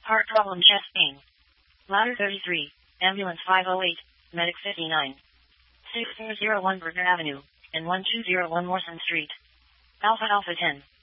Heart problem, chest pain. Ladder 33, ambulance 508, medic 59. 6001 Burger Avenue, and 1201 Morrison Street. Alpha Alpha 10.